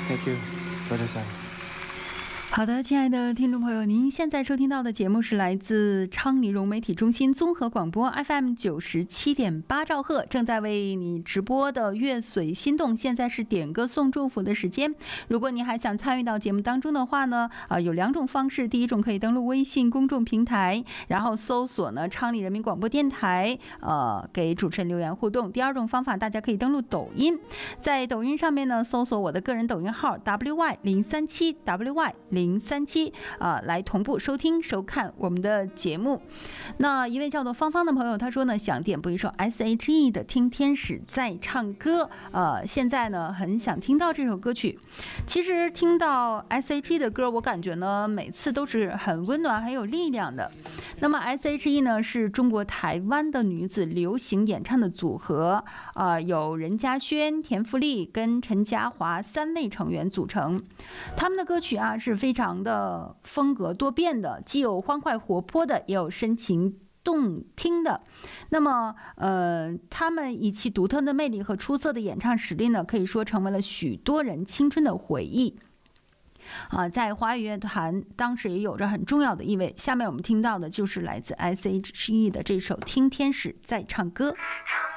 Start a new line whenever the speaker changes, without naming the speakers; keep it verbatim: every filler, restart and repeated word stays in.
Thank you，多謝晒。
好的，亲爱的听众朋友，您现在收听到的节目是来自昌黎融媒体中心综合广播 F M 九十七点八兆赫，正在为你直播的乐随心动，现在是点歌送祝福的时间。如果你还想参与到节目当中的话呢，呃，有两种方式。第一种可以登录微信公众平台，然后搜索呢昌黎人民广播电台，呃，给主持人留言互动。第二种方法，大家可以登录抖音，在抖音上面呢搜索我的个人抖音号 W Y 零三七 W Y 零零三七啊，来同步收听收看我们的节目。那一位叫做芳芳的朋友，他说呢，想点播一首 S H E 的《听天使在唱歌》，呃，现在呢很想听到这首歌曲。其实听到 S H E 的歌，我感觉呢每次都是很温暖、很有力量的。那么 S H E 呢是中国台湾的女子流行演唱的组合，呃，有任嘉萱、田馥甄跟陈嘉华三位成员组成。他们的歌曲啊是非常的风格多变的，既有欢快活泼的，也有深情动听的。那么呃，他们以其独特的魅力和出色的演唱实力呢，可以说成为了许多人青春的回忆啊，在华语乐坛当时也有着很重要的意味。下面我们听到的就是来自 S H E 的这首《听天使在唱歌》。